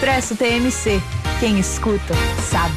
Expresso TMC. Quem escuta, sabe.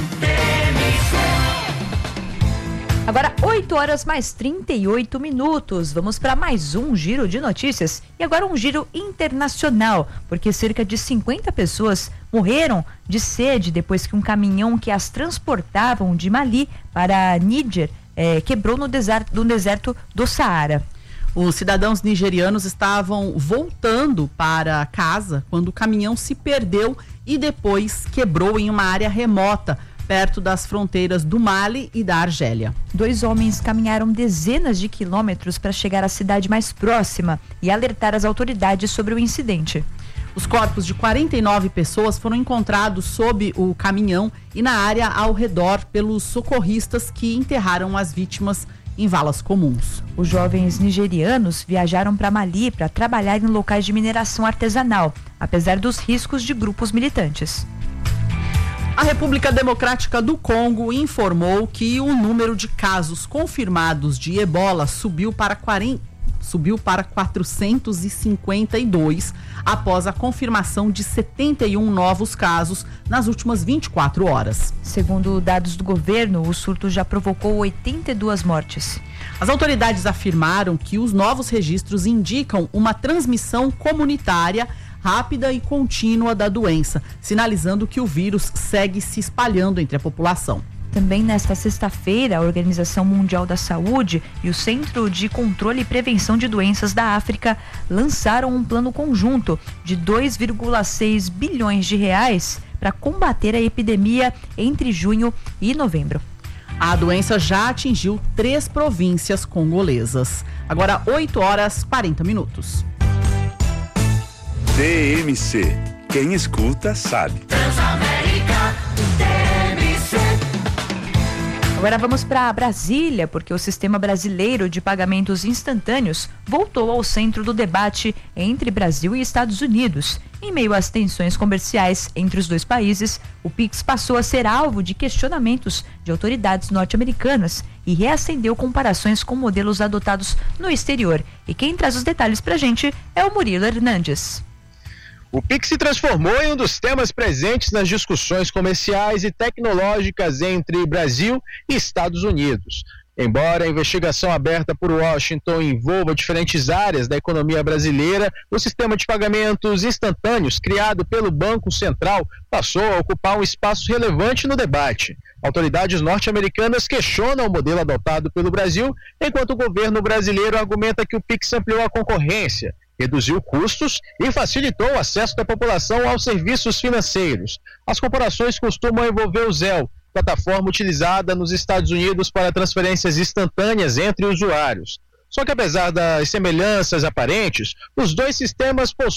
Agora, 8h mais 38. Vamos para mais um giro de notícias. E agora um giro internacional, porque cerca de 50 pessoas morreram de sede depois que um caminhão que as transportavam de Mali para Níger quebrou no deserto do Saara. Os cidadãos nigerianos estavam voltando para casa quando o caminhão se perdeu e depois quebrou em uma área remota, perto das fronteiras do Mali e da Argélia. 2 homens caminharam dezenas de quilômetros para chegar à cidade mais próxima e alertar as autoridades sobre o incidente. Os corpos de 49 pessoas foram encontrados sob o caminhão e na área ao redor pelos socorristas que enterraram as vítimas em valas comuns. Os jovens nigerianos viajaram para Mali para trabalhar em locais de mineração artesanal, apesar dos riscos de grupos militantes. A República Democrática do Congo informou que o número de casos confirmados de ebola subiu para 452 após a confirmação de 71 novos casos nas últimas 24 horas. Segundo dados do governo, o surto já provocou 82 mortes. As autoridades afirmaram que os novos registros indicam uma transmissão comunitária rápida e contínua da doença, sinalizando que o vírus segue se espalhando entre a população. Também nesta sexta-feira, a Organização Mundial da Saúde e o Centro de Controle e Prevenção de Doenças da África lançaram um plano conjunto de 2,6 bilhões de reais para combater a epidemia entre junho e novembro. A doença já atingiu 3 províncias congolesas. Agora 8h40. TMC. Quem escuta, sabe. Transamérica TMC. Agora vamos para Brasília, porque o sistema brasileiro de pagamentos instantâneos voltou ao centro do debate entre Brasil e Estados Unidos. Em meio às tensões comerciais entre os dois países, o Pix passou a ser alvo de questionamentos de autoridades norte-americanas e reacendeu comparações com modelos adotados no exterior. E quem traz os detalhes para a gente é o Murilo Hernandes. O Pix se transformou em um dos temas presentes nas discussões comerciais e tecnológicas entre Brasil e Estados Unidos. Embora a investigação aberta por Washington envolva diferentes áreas da economia brasileira, o sistema de pagamentos instantâneos criado pelo Banco Central passou a ocupar um espaço relevante no debate. Autoridades norte-americanas questionam o modelo adotado pelo Brasil, enquanto o governo brasileiro argumenta que o Pix ampliou a concorrência, reduziu custos e facilitou o acesso da população aos serviços financeiros. As comparações costumam envolver o Zelle, plataforma utilizada nos Estados Unidos para transferências instantâneas entre usuários. Só que apesar das semelhanças aparentes, os dois sistemas possuem